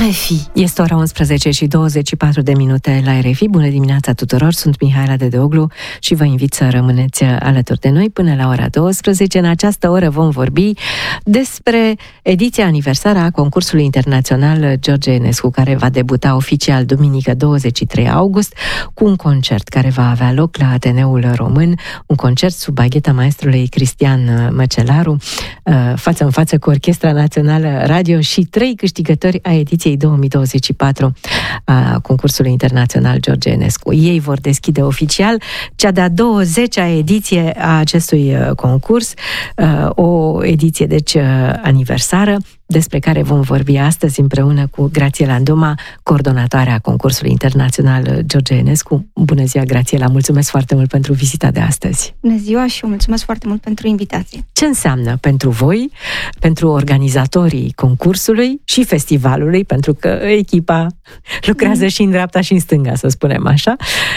RFI. Este ora 11 și 24 de minute la RFI. Bună dimineața tuturor, sunt Mihaela Dedeoglu și vă invit să rămâneți alături de noi până la ora 12. În această oră vom vorbi despre ediția aniversară a concursului internațional George Enescu, care va debuta oficial duminică 23 august cu un concert care va avea loc la Ateneul Român, un concert sub bagheta maestrului Cristian Măcelaru, față în față cu Orchestra Națională Radio și 3 câștigători a ediției 2024 a concursului internațional George Enescu. Ei vor deschide oficial cea de-a 20-a ediție a acestui concurs, o ediție, deci, aniversară, despre care vom vorbi astăzi împreună cu Grațiela Ndoma, coordonatoarea concursului internațional George Enescu. Bună ziua, Grațiela! Mulțumesc foarte mult pentru vizita de astăzi! Bună ziua și eu mulțumesc foarte mult pentru invitație! Ce înseamnă pentru voi, pentru organizatorii concursului și festivalului, pentru că echipa lucrează și în dreapta și în stânga, să spunem așa,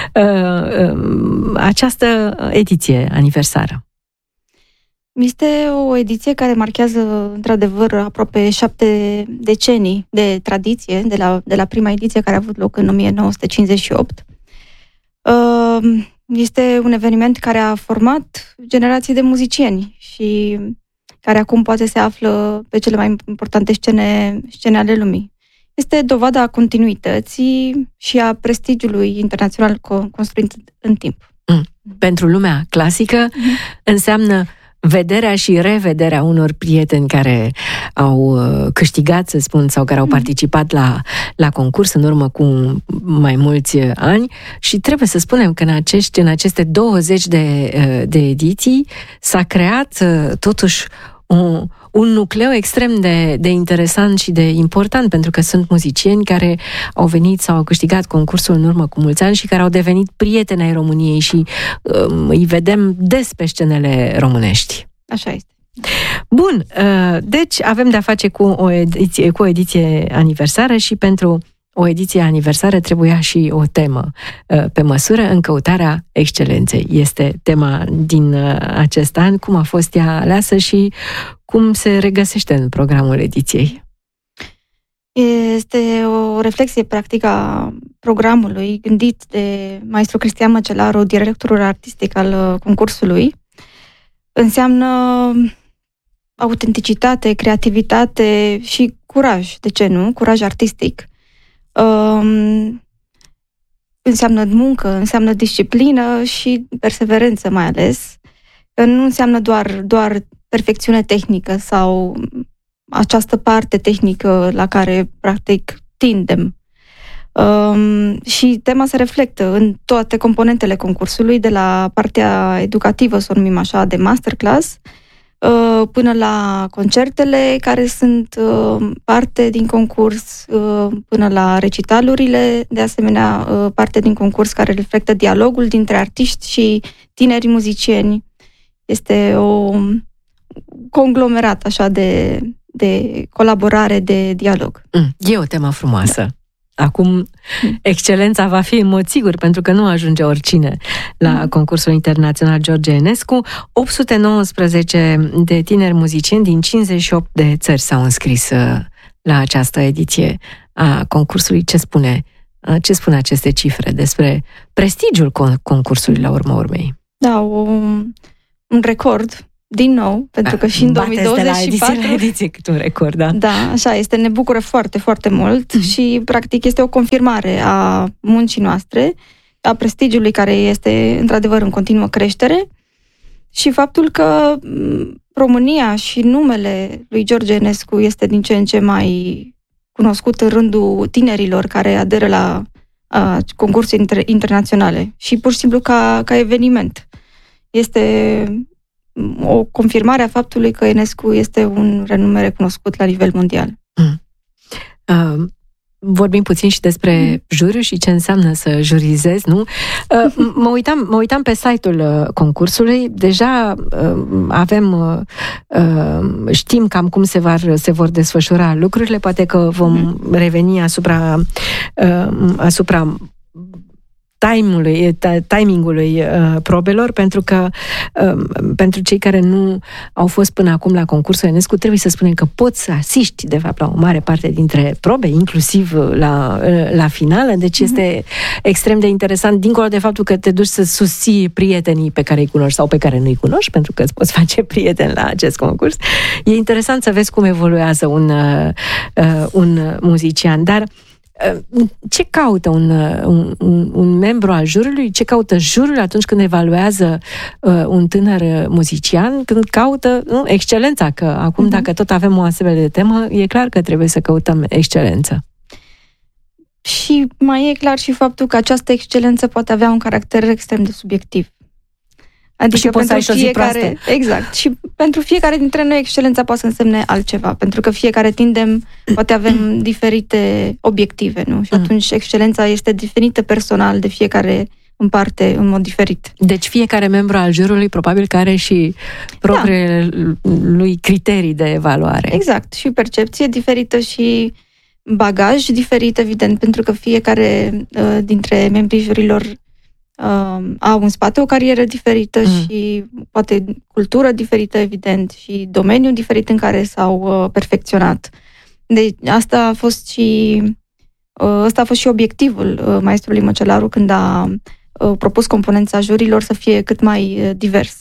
această ediție aniversară? Este o ediție care marchează, într-adevăr, aproape 7 decenii de tradiție, de la prima ediție care a avut loc în 1958. Este un eveniment care a format generații de muzicieni și care acum poate se află pe cele mai importante scene ale lumii. Este dovada continuității și a prestigiului internațional construit în timp. Pentru lumea clasică înseamnă vederea și revederea unor prieteni care au câștigat, să spun, sau care au participat la concurs în urmă cu mai mulți ani și trebuie să spunem că în aceste 20 de ediții s-a creat totuși un nucleu extrem de interesant și de important, pentru că sunt muzicieni care au venit sau au câștigat concursul în urmă cu mulți ani și care au devenit prieteni ai României și îi vedem des pe scenele românești. Așa este. Bun, deci avem de-a face cu o ediție aniversară și pentru o ediție aniversară trebuia și o temă pe măsură, în căutarea excelenței. Este tema din acest an. Cum a fost ea aleasă și cum se regăsește în programul ediției? Este o reflexie practică a programului gândit de maestru Cristian Măcelaru, directorul artistic al concursului. Înseamnă autenticitate, creativitate și curaj, de ce nu? Curaj artistic. Înseamnă muncă, înseamnă disciplină și perseverență mai ales. Nu înseamnă doar perfecțiune tehnică sau această parte tehnică la care practic tindem. Și tema se reflectă în toate componentele concursului, de la partea educativă, să o numim așa, de masterclass, până la concertele care sunt parte din concurs, până la recitalurile, de asemenea parte din concurs care reflectă dialogul dintre artiști și tineri muzicieni. Este o conglomerat așa de colaborare, de dialog. E o temă frumoasă. Acum, excelența va fi în mod sigur, pentru că nu ajunge oricine la concursul internațional George Enescu. 819 de tineri muzicieni din 58 de țări s-au înscris la această ediție a concursului. Ce spune aceste cifre despre prestigiul concursului la urma urmei? Da, un record. Din nou, pentru că și în 2024... la ediție cât un record, da? Da, așa este, ne bucură foarte, foarte mult și, practic, este o confirmare a muncii noastre, a prestigiului care este, într-adevăr, în continuă creștere și faptul că România și numele lui George Enescu este din ce în ce mai cunoscut în rândul tinerilor care aderă la concursuri internaționale și, pur și simplu, ca eveniment. Este o confirmare a faptului că Enescu este un renume recunoscut la nivel mondial. Vorbim puțin și despre juriu și ce înseamnă să jurizezi, nu? Mă uitam pe site-ul concursului, deja știm cam cum se vor desfășura lucrurile, poate că vom reveni asupra timingului probelor, pentru că pentru cei care nu au fost până acum la concursul Enescu, trebuie să spunem că poți să asiști, de fapt, la o mare parte dintre probe, inclusiv la finală, deci este extrem de interesant, dincolo de faptul că te duci să susții prietenii pe care îi cunoști sau pe care nu îi cunoști, pentru că îți poți face prieteni la acest concurs. E interesant să vezi cum evoluează un muzician, dar ce caută un membru al juriului, ce caută juriul atunci când evaluează un tânăr muzician, când caută excelența, că acum dacă tot avem o astfel de temă, e clar că trebuie să căutăm excelență. Și mai e clar și faptul că această excelență poate avea un caracter extrem de subiectiv. Adică și poți să ai și o zi proastă. Exact. Și pentru fiecare dintre noi excelența poate să însemne altceva, pentru că fiecare poate avem diferite obiective, nu? Și atunci excelența este definită personal de fiecare în parte, în mod diferit. Deci fiecare membru al jurului probabil că are și propriile lui criterii de evaluare. Exact. Și percepție diferită și bagaj diferit, evident, pentru că fiecare dintre membrii jurilor au în spate o carieră diferită și poate cultură diferită, evident, și domeniu diferit în care s-au perfecționat. Deci ăsta a fost și obiectivul maestrului Măcelaru când a propus componența jurilor să fie cât mai divers.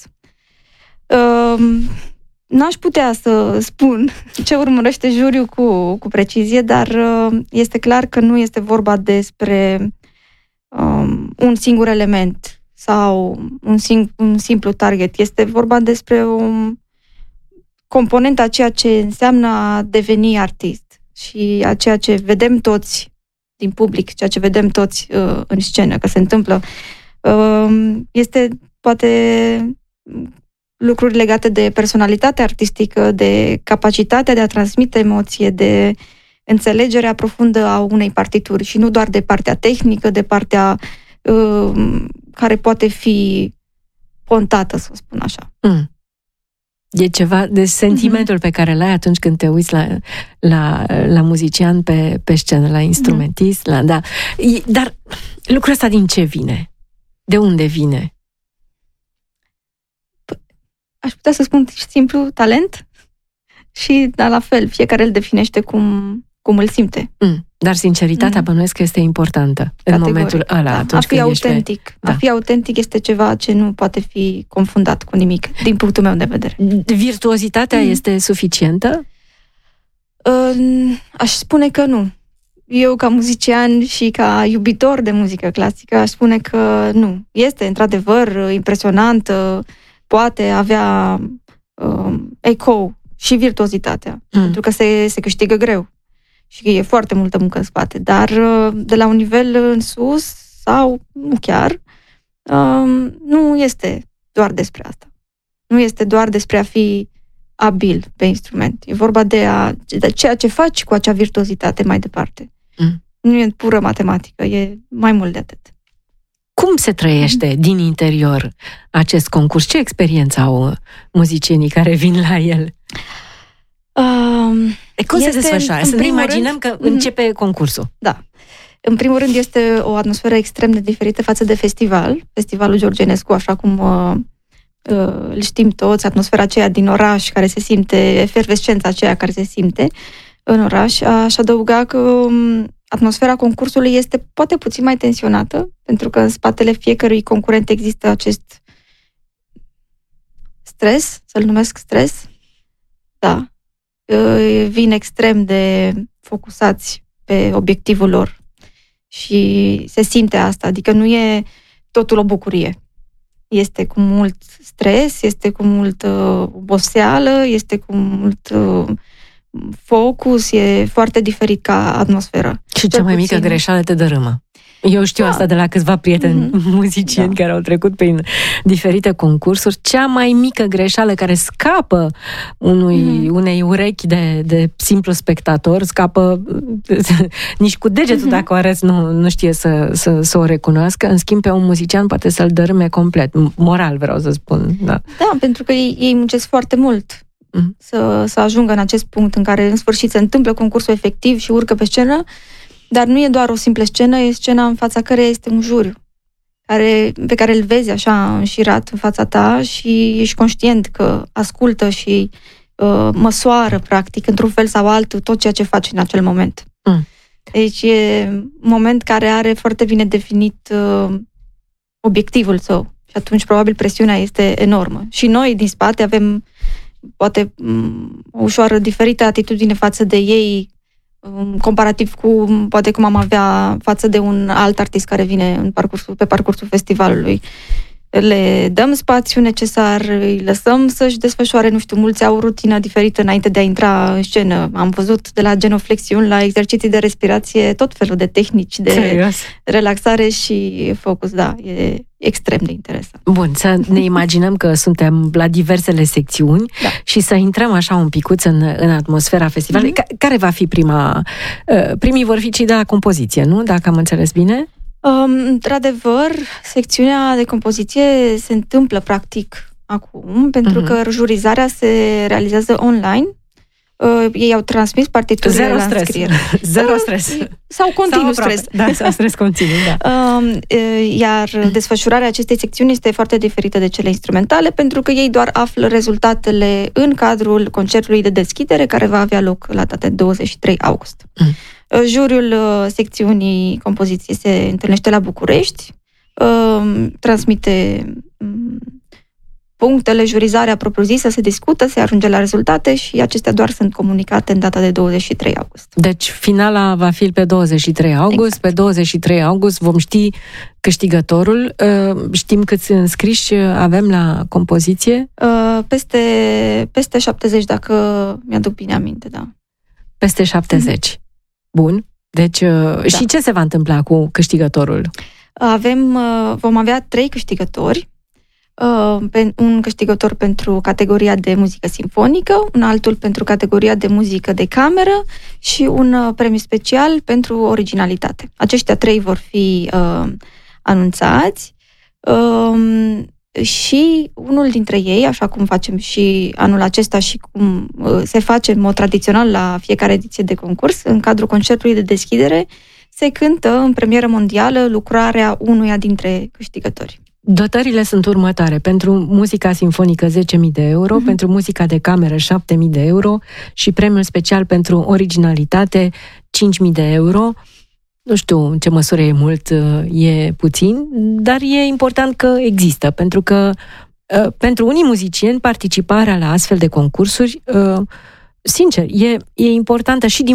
N-aș putea să spun ce urmărește juriul cu precizie, dar este clar că nu este vorba despre un singur element sau un simplu target. Este vorba despre o componentă a ceea ce înseamnă a deveni artist și a ceea ce vedem toți din public, ceea ce vedem toți în scenă, că se întâmplă. Este poate lucruri legate de personalitatea artistică, de capacitatea de a transmite emoție, de înțelegerea profundă a unei partituri și nu doar de partea tehnică, de partea care poate fi pontată, să o spun așa. E ceva de sentimentul pe care l-ai atunci când te uiți la muzician pe scenă, la instrumentist, da. Dar lucrul ăsta din ce vine? De unde vine? Aș putea să spun simplu talent și, dar la fel, fiecare îl definește cum îl simte. Dar sinceritatea bănuiesc că este importantă în momentul ăla. Da. A fi autentic. A fi autentic este ceva ce nu poate fi confundat cu nimic, din punctul meu de vedere. Virtuozitatea este suficientă? Aș spune că nu. Eu, ca muzician și ca iubitor de muzică clasică, aș spune că nu. Este, într-adevăr, impresionantă, poate avea eco și virtuozitatea, pentru că se câștigă greu. Și e foarte multă muncă în spate, dar de la un nivel în sus sau nu chiar, nu este doar despre asta. Nu este doar despre a fi abil pe instrument. E vorba de ceea ce faci cu acea virtuozitate mai departe. Nu e pură matematică, e mai mult de atât. Cum se trăiește din interior acest concurs? Ce experiență au muzicienii care vin la el? Cum se desfășoară? Să ne imaginăm că începe concursul. Da. În primul rând este o atmosferă extrem de diferită față de festival. Festivalul George Enescu, așa cum îl știm toți, atmosfera aceea din oraș care se simte, efervescența aceea care se simte în oraș. Aș adăuga că atmosfera concursului este poate puțin mai tensionată, pentru că în spatele fiecărui concurent există acest stres, să-l numesc stres. Da. Vin extrem de focusați pe obiectivul lor și se simte asta, adică nu e totul o bucurie. Este cu mult stres, este cu mult oboseală, este cu mult focus, e foarte diferit ca atmosferă. Și cea mai mică greșeală te dărâmă. Eu știu asta de la câțiva prieteni muzicieni care au trecut prin diferite concursuri. Cea mai mică greșeală care scapă unei urechi de simplu spectator, scapă nici cu degetul dacă o arăți nu știe să o recunoască. În schimb, pe un muzician poate să-l dărâme complet. Moral, vreau să spun. Da, pentru că ei muncesc foarte mult să ajungă în acest punct în care în sfârșit se întâmplă concursul efectiv și urcă pe scenă. Dar nu e doar o simplă scenă, e scena în fața căreia este un juriu. pe care îl vezi așa înșirat în fața ta și ești conștient că ascultă și măsoară, practic, într-un fel sau altul, tot ceea ce faci în acel moment. Deci e un moment care are foarte bine definit obiectivul său. Și atunci, probabil, presiunea este enormă. Și noi, din spate, avem poate o ușoară diferită atitudine față de ei, comparativ cu, poate, cum am avea față de un alt artist care vine pe parcursul festivalului. Le dăm spațiu necesar, îi lăsăm să-și desfășoare, nu știu, mulți au o rutină diferită înainte de a intra în scenă. Am văzut de la genoflexiuni la exerciții de respirație tot felul de tehnici de relaxare și focus, da, e extrem de interesant. Bun, să ne imaginăm că suntem la diversele secțiuni și să intrăm așa un picuț în atmosfera festivalului. Care va fi primii vor fi cei de la compoziție, nu? Dacă am înțeles bine? Într-adevăr, secțiunea de compoziție se întâmplă practic acum, pentru că jurizarea se realizează online. Ei au transmis partiturile la înscriere. Zero stres. Sau continuu stres. Da, sau stres continuu, da. Iar desfășurarea acestei secțiuni este foarte diferită de cele instrumentale, pentru că ei doar află rezultatele în cadrul concertului de deschidere, care va avea loc la data de 23 august. Juriul secțiunii compoziție se întâlnește la București, transmite punctele, jurizarea propriu-zisă, se discută, se ajunge la rezultate și acestea doar sunt comunicate în data de 23 august. Deci finala va fi pe 23 august. Exact. Pe 23 august vom ști câștigătorul. Știm câți înscriși avem la compoziție? Peste 70, dacă mi-aduc bine aminte, da. Peste 70. Bun. Deci, și ce se va întâmpla cu câștigătorul? Vom avea 3 câștigători. Un câștigător pentru categoria de muzică simfonică, un altul pentru categoria de muzică de cameră și un premiu special pentru originalitate. Aceștia 3 vor fi anunțați și unul dintre ei, așa cum facem și anul acesta și cum se face în mod tradițional la fiecare ediție de concurs, în cadrul concertului de deschidere, se cântă în premieră mondială lucrarea unuia dintre câștigători. Dotările sunt următoare. Pentru muzica simfonică 10.000 de euro, pentru muzica de cameră 7.000 de euro și premiul special pentru originalitate 5.000 de euro. Nu știu în ce măsură e mult, e puțin, dar e important că există, pentru că pentru unii muzicieni participarea la astfel de concursuri, sincer, e importantă și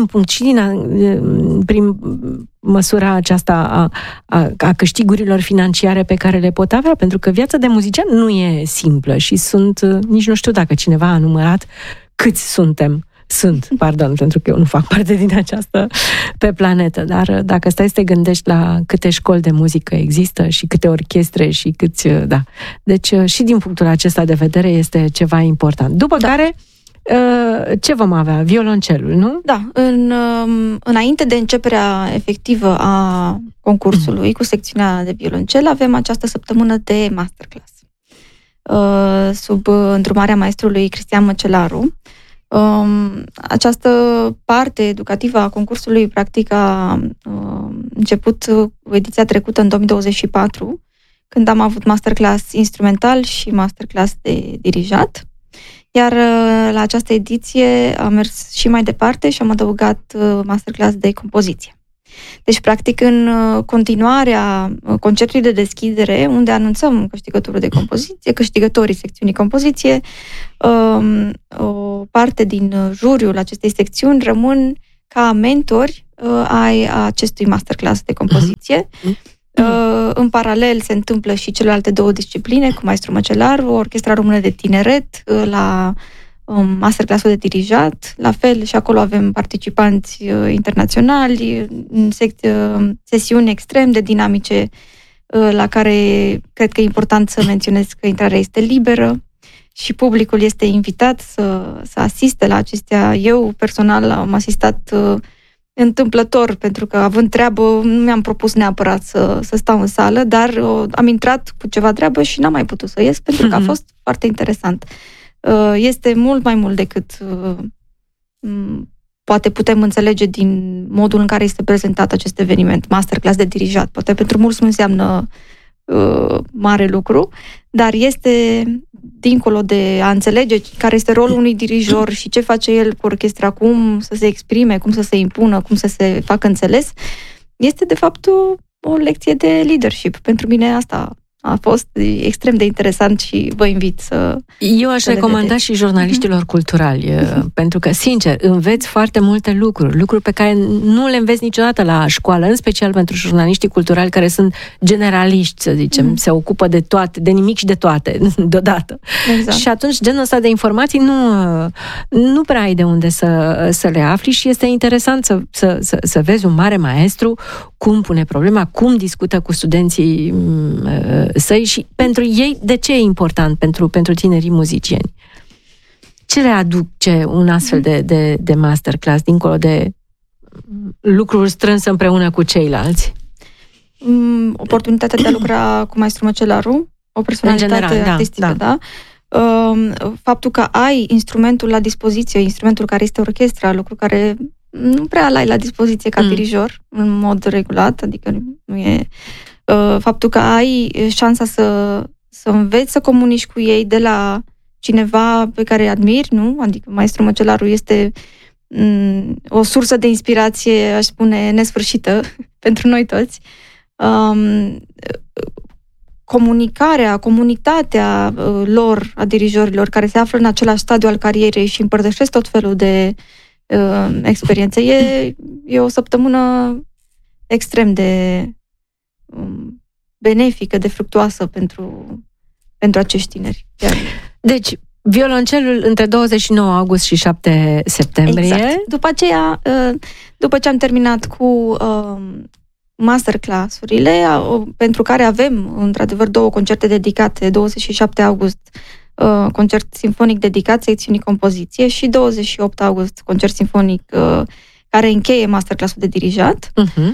prin măsura aceasta a câștigurilor financiare pe care le pot avea, pentru că viața de muzician nu e simplă și nici nu știu dacă cineva a numărat câți pentru că eu nu fac parte din această pe planetă, dar dacă stai să te gândești la câte școli de muzică există și câte orchestre și câți, da. Deci și din punctul acesta de vedere este ceva important. După care ce vom avea? Violoncelul, nu? Da. Înainte de începerea efectivă a concursului cu secțiunea de violoncel, avem această săptămână de masterclass sub îndrumarea maestrului Cristian Măcelaru. Această parte educativă a concursului practic a început cu ediția trecută în 2024, când am avut masterclass instrumental și masterclass de dirijat. Iar la această ediție am mers și mai departe și am adăugat masterclass de compoziție. Deci, practic, în continuarea concertului de deschidere, unde anunțăm câștigătorul de compoziție, câștigătorii secțiunii compoziție, o parte din juriul acestei secțiuni rămân ca mentori ai acestui masterclass de compoziție. În paralel se întâmplă și celelalte 2 discipline, cu maestru Măcelaru, Orchestra Română de Tineret, la masterclassul de dirijat. La fel, și acolo avem participanți internaționali, sesiuni extrem de dinamice, la care cred că e important să menționez că intrarea este liberă și publicul este invitat să asiste la acestea. Eu, personal, am asistat întâmplător, pentru că, având treabă, nu mi-am propus neapărat să stau în sală, dar am intrat cu ceva treabă și n-am mai putut să ies, pentru că a fost foarte interesant. Este mult mai mult decât poate putem înțelege din modul în care este prezentat acest eveniment, masterclass de dirijat. Poate pentru mulți nu înseamnă mare lucru, dar este dincolo de a înțelege care este rolul unui dirijor și ce face el cu orchestra, cum să se exprime, cum să se impună, cum să se facă înțeles, este de fapt o lecție de leadership. Pentru mine asta a fost extrem de interesant și vă invit să... Eu aș recomanda și jurnaliștilor culturali, pentru că, sincer, înveți foarte multe lucruri pe care nu le înveți niciodată la școală, în special pentru jurnaliștii culturali care sunt generaliști, să zicem, se ocupă de toate, de nimic și de toate, deodată. Exact. Și atunci genul ăsta de informații nu prea ai de unde să le afli și este interesant să vezi un mare maestru cum pune problema, cum discută cu studenții săi și pentru ei, de ce e important pentru tinerii muzicieni? Ce le aduce un astfel de masterclass, dincolo de lucruri strânse împreună cu ceilalți? Oportunitatea de a lucra cu maestru Măcelaru, o personalitate artistică, da? Faptul că ai instrumentul la dispoziție, instrumentul care este orchestra, lucru care nu prea l-ai la dispoziție ca dirijor, în mod regulat, adică nu e... Faptul că ai șansa să înveți să comunici cu ei de la cineva pe care îi admiri, nu? Adică maestru Măcelaru este o sursă de inspirație, aș spune, nesfârșită pentru noi toți. Comunitatea lor, a dirijorilor, care se află în același stadiu al carierei și împărtășesc tot felul de experiențe. E o săptămână extrem de benefică, de fructuoasă pentru acești tineri. Deci, violoncelul între 29 august și 7 septembrie. Exact. După aceea, după ce am terminat cu masterclass-urile, pentru care avem, într-adevăr, 2 concerte dedicate, 27 august, concert simfonic dedicat secțiunii compoziție și 28 august, concert simfonic care încheie masterclass-ul de dirijat.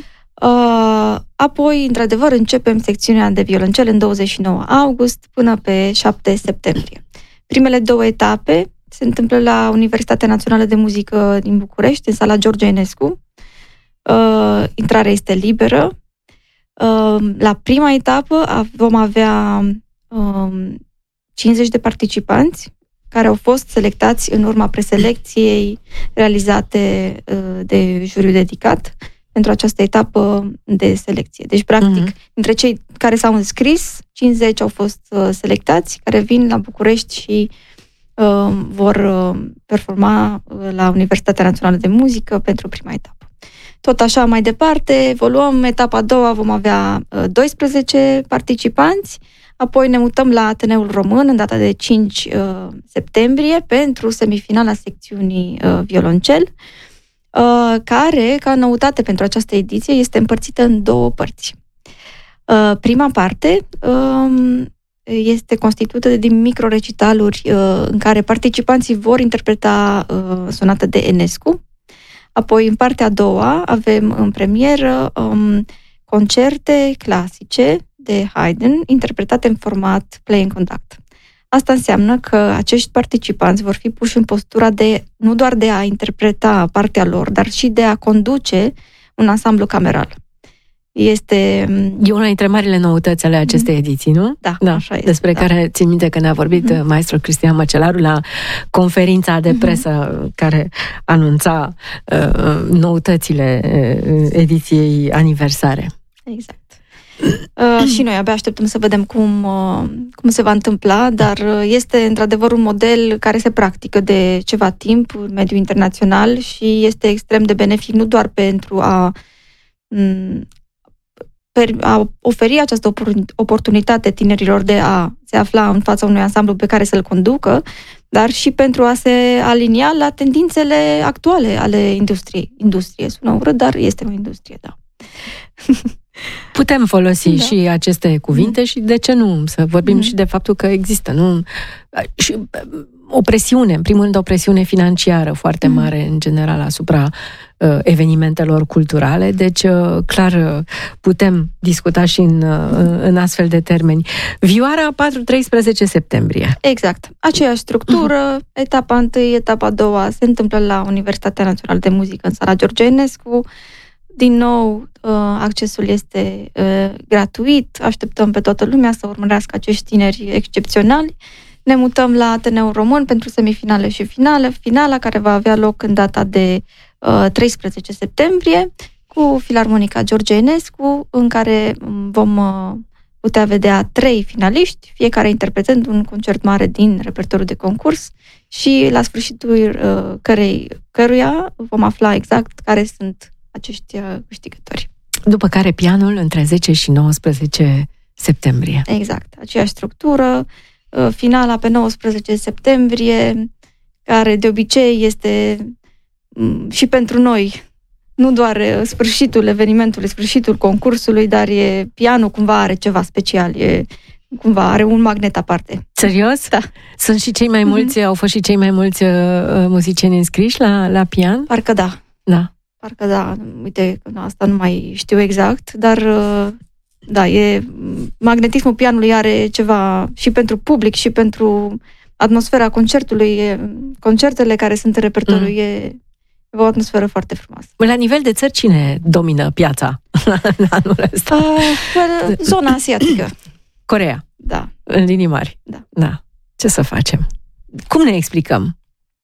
Apoi, într-adevăr, începem secțiunea de violoncel în 29 august până pe 7 septembrie. Primele 2 etape se întâmplă la Universitatea Națională de Muzică din București, în sala George Enescu. Intrarea este liberă. La prima etapă vom avea 50 de participanți care au fost selectați în urma preselecției realizate de juriul dedicat pentru această etapă de selecție. Deci, practic, dintre cei care s-au înscris, 50 au fost selectați, care vin la București și vor performa la Universitatea Națională de Muzică pentru prima etapă. Tot așa, mai departe, evoluăm. Etapa a doua, vom avea 12 participanți, apoi ne mutăm la Ateneul Român în data de 5 septembrie pentru semifinala secțiunii violoncel, care, ca noutate pentru această ediție, este împărțită în 2 părți. Prima parte este constituită din microrecitaluri în care participanții vor interpreta sonată de Enescu. Apoi, în partea a doua, avem în premieră concerte clasice de Haydn, interpretate în format play and conduct. Asta înseamnă că acești participanți vor fi puși în postura de, nu doar de a interpreta partea lor, dar și de a conduce un ansamblu cameral. E una dintre marile noutăți ale acestei ediții, nu? Da, așa este. Despre care țin minte că ne-a vorbit maestru Cristian Măcelaru la conferința de presă care anunța noutățile ediției aniversare. Exact. Și noi abia așteptăm să vedem cum se va întâmpla, dar este într-adevăr un model care se practică de ceva timp în mediul internațional și este extrem de benefic nu doar pentru a oferi această oportunitate tinerilor de a se afla în fața unui ansamblu pe care să-l conducă, dar și pentru a se alinia la tendințele actuale ale industriei. Industrie sună urât, dar este o industrie, da. Putem folosi și aceste cuvinte și de ce nu? Să vorbim și de faptul că există, nu? Și o presiune, în primul rând o presiune financiară foarte mare în general asupra evenimentelor culturale, deci clar putem discuta și în astfel de termeni. Vioara 4-13 septembrie. Exact. Aceeași structură, etapa 1, etapa 2 se întâmplă la Universitatea Națională de Muzică în sala George Enescu. Din nou, accesul este gratuit. Așteptăm pe toată lumea să urmărească acești tineri excepționali. Ne mutăm la Ateneul Român pentru semifinale și finala care va avea loc în data de 13 septembrie cu Filarmonica George Enescu, în care vom putea vedea 3 finaliști, fiecare interpretând un concert mare din repertoriul de concurs și la sfârșitul căruia vom afla exact care sunt acești câștigători. După care pianul între 10 și 19 septembrie. Exact, aceeași structură. Finala pe 19 septembrie, care de obicei este și pentru noi nu doar sfârșitul evenimentului, sfârșitul concursului, dar pianul cumva are ceva special, cumva are un magnet aparte. Serios? Da. Sunt și cei mai mulți, au fost și cei mai mulți muzicieni înscriși la pian? Parcă da. Da. Parcă da. Uite, asta nu mai știu exact, dar da, magnetismul pianului are ceva și pentru public și pentru atmosfera concertului. Concertele care sunt în repertoriu e o atmosferă foarte frumoasă. La nivel de țări, cine domină piața anul ăsta? Zona asiatică. Coreea. Da. În linii mari. Da. Ce să facem? Cum ne explicăm?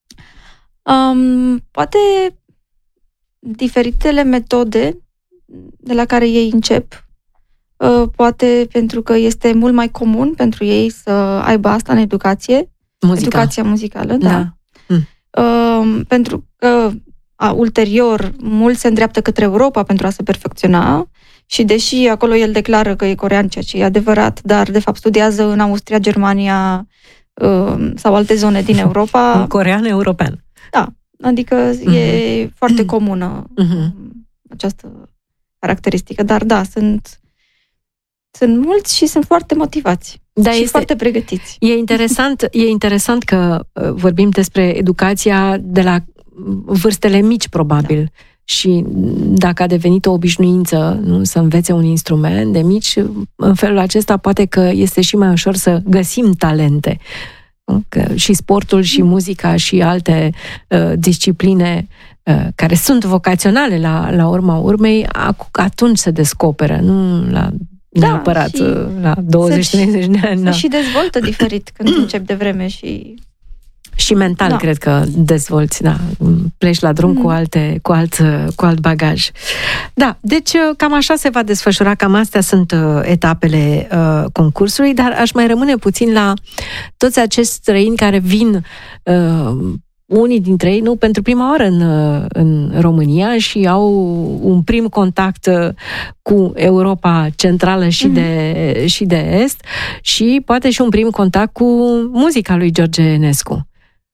Poate diferitele metode de la care ei încep. Poate pentru că este mult mai comun pentru ei să aibă asta în educație. Educația muzicală, da. Pentru că ulterior mulți se îndreaptă către Europa pentru a se perfecționa și deși acolo el declară că e corean, ceea ce e adevărat, dar de fapt studiază în Austria, Germania sau alte zone din Europa. Un corean european. Da, adică e foarte comună această caracteristică, dar da, sunt mulți și sunt foarte motivați. Da, și foarte pregătiți. E interesant că vorbim despre educația de la vârstele mici, probabil. Da. Și dacă a devenit o obișnuință, nu, să învețe un instrument de mici, în felul acesta poate că este și mai ușor să găsim talente. Că și sportul, și muzica, și alte discipline care sunt vocaționale la urma urmei, atunci se descoperă, nu la neapărat la 20-30 de ani. Se și dezvoltă diferit când începi de vreme și mental, cred că dezvolți, pleci la drum cu alt bagaj. Da, deci cam așa se va desfășura, cam astea sunt etapele concursului, dar aș mai rămâne puțin la toți acești străini care vin, unii dintre ei, nu, pentru prima oară în România și au un prim contact cu Europa Centrală și de Est și poate și un prim contact cu muzica lui George Enescu.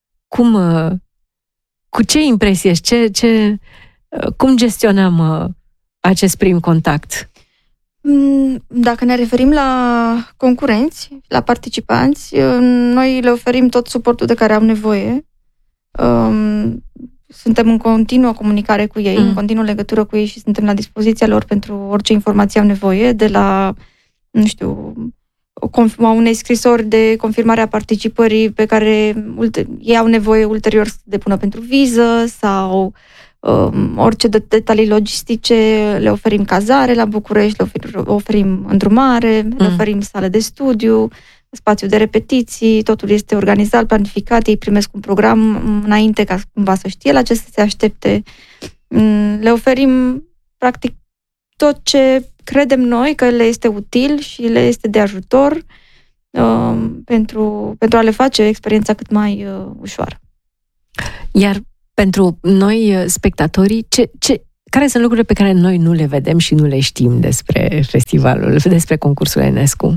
Cu ce impresie, cum gestionăm acest prim contact? Dacă ne referim la concurenți, la participanți, noi le oferim tot suportul de care au nevoie. Suntem în continuă comunicare cu ei, în continuă legătură cu ei și suntem la dispoziția lor pentru orice informație au nevoie, de la, nu știu, a unei scrisori de confirmare a participării pe care ei au nevoie ulterior să depună pentru viză sau orice detalii logistice, le oferim cazare la București, le oferim îndrumare, le oferim sală de studiu, spațiu de repetiții, totul este organizat, planificat, ei primesc un program înainte ca cumva să știe la ce să se aștepte. Le oferim practic tot ce credem noi că le este util și le este de ajutor pentru a le face experiența cât mai ușoară. Iar pentru noi, spectatorii, care sunt lucrurile pe care noi nu le vedem și nu le știm despre festivalul, despre concursul Enescu?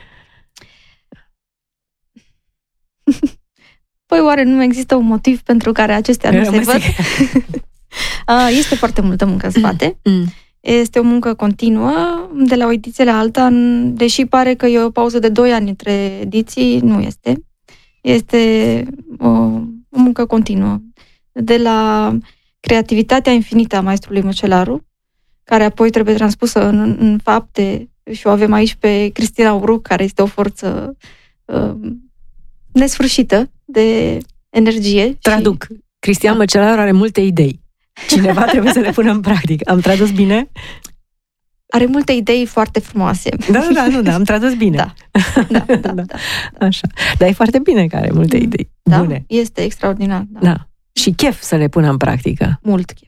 Păi oare nu există un motiv pentru care acestea nu se văd? Este foarte multă muncă în spate. Este o muncă continuă, de la o ediție la alta, deși pare că e o pauză de 2 ani între ediții, nu este. Este o muncă continuă. De la creativitatea infinită a maestrului Măcelaru, care apoi trebuie transpusă în fapte, și o avem aici pe Cristina Uruc, care este o forță nesfârșită de energie. Traduc. Cristian Măcelaru are multe idei. Cineva trebuie să le pună în practică. Am tradus bine? Are multe idei foarte frumoase. Da, am tradus bine. Da. Așa. Dar e foarte bine că are multe idei bune. Este extraordinar. Da. Și chef să le pună în practică. Mult chef.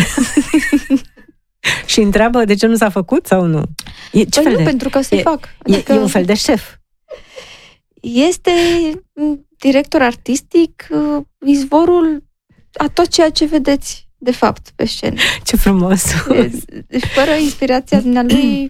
Și întreabă de ce nu s-a făcut sau nu? Pentru că se fac. Adică... E un fel de șef. Este director artistic, izvorul a tot ceea ce vedeți de fapt pe scenă. Ce frumos! Deci fără inspirația dumnealui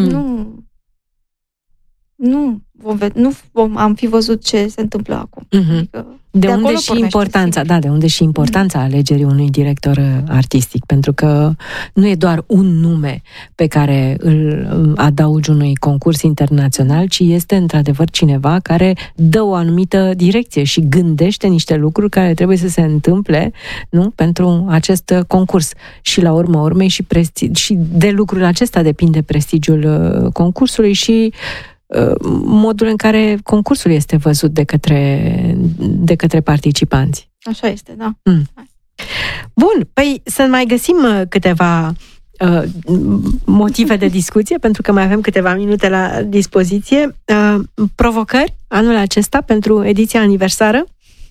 nu am fi văzut ce se întâmplă acum. Adică, de unde și importanța, de unde și importanța alegerii unui director artistic, pentru că nu e doar un nume pe care îl adaugi unui concurs internațional, ci este într-adevăr cineva care dă o anumită direcție și gândește niște lucruri care trebuie să se întâmple, nu, pentru acest concurs. Și la urma urmei și de lucrul acesta depinde prestigiul concursului și modul în care concursul este văzut de către participanți. Așa este, da. Bun, păi să mai găsim câteva motive de discuție, pentru că mai avem câteva minute la dispoziție. Provocări anul acesta pentru ediția aniversară?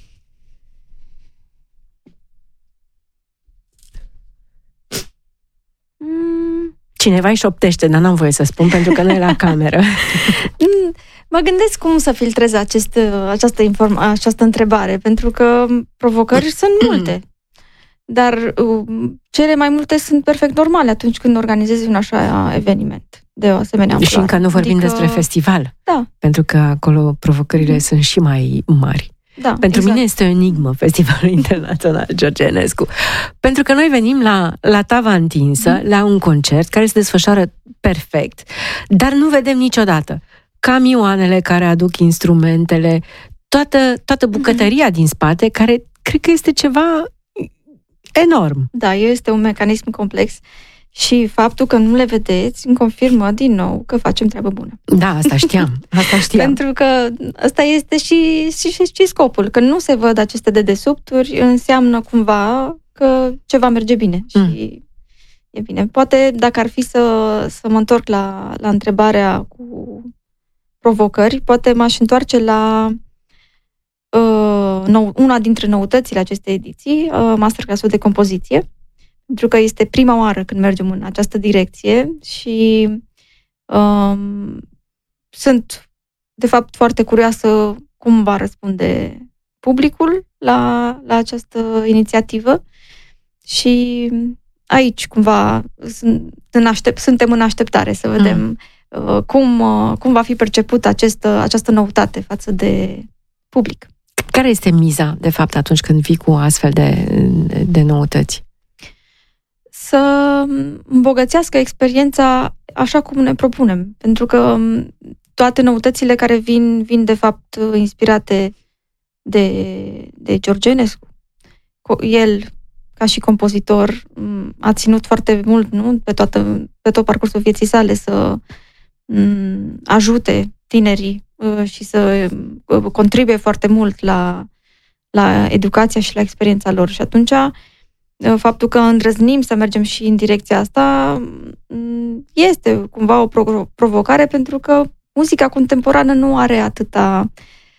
Cineva îi șoptește, dar n-am voie să spun, pentru că nu e la cameră. Mă gândesc cum să filtrez această întrebare, pentru că provocări sunt multe. Dar cele mai multe sunt perfect normale atunci când organizezi un așa eveniment de o asemenea amploare. Și încă nu vorbim despre festival. Da. Pentru că acolo provocările sunt și mai mari. Da, pentru mine este o enigmă Festivalul Internațional George Enescu. Pentru că noi venim la tava întinsă, la un concert care se desfășoară perfect, dar nu vedem niciodată camioanele care aduc instrumentele, toată bucătăria din spate, care cred că este ceva enorm. Da, este un mecanism complex și faptul că nu le vedeți îmi confirmă din nou că facem treabă bună. Da, asta știam. Pentru că asta este și scopul. Că nu se văd aceste dedesubturi înseamnă cumva că ceva merge bine. Și e bine. Poate dacă ar fi să mă întorc la întrebarea cu provocări, poate m-aș întoarce la una dintre noutățile acestei ediții, masterclass-ul de compoziție, pentru că este prima oară când mergem în această direcție și sunt, de fapt, foarte curioasă cum va răspunde publicul la această inițiativă și aici, cumva, suntem în așteptare să vedem cum va fi percepută această noutate față de public. Care este miza, de fapt, atunci când vii cu astfel de noutăți? Să îmbogățească experiența așa cum ne propunem. Pentru că toate noutățile care vin de fapt inspirate de George Enescu. El, ca și compozitor, a ținut foarte mult, nu? Pe tot parcursul vieții sale să ajute tinerii și să contribuie foarte mult la educația și la experiența lor. Și atunci faptul că îndrăznim să mergem și în direcția asta este cumva o provocare, pentru că muzica contemporană nu are atâta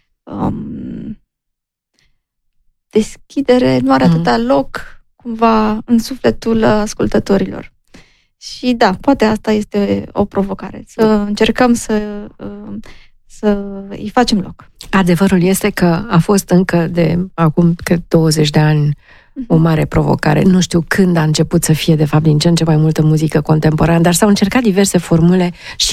deschidere, nu are atâta loc cumva în sufletul ascultătorilor. Și da, poate asta este o provocare. Să încercăm să îi facem loc. Adevărul este că a fost încă de acum, cred, 20 de ani o mare provocare. Nu știu când a început să fie, de fapt, din ce în ce mai multă muzică contemporană, dar s-au încercat diverse formule și